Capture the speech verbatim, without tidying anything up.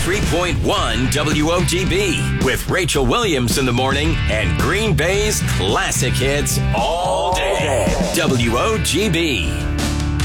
ninety-three point one W O G B with Rachel Williams in the morning and Green Bay's classic hits all day. W O G B.